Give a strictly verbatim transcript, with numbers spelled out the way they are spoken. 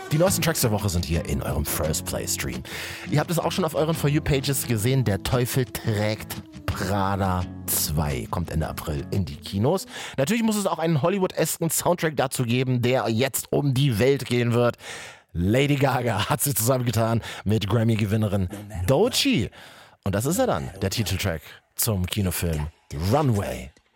Die neuesten Tracks der Woche sind hier in eurem First Play Stream. Ihr habt es auch schon auf euren For You Pages gesehen. Der Teufel trägt Prada zwei kommt Ende April in die Kinos. Natürlich muss es auch einen Hollywood-esken Soundtrack dazu geben, der jetzt um die Welt gehen wird. Lady Gaga hat sich zusammengetan mit Grammy-Gewinnerin Doechii. Und das ist er dann, der Titeltrack zum Kinofilm Runway.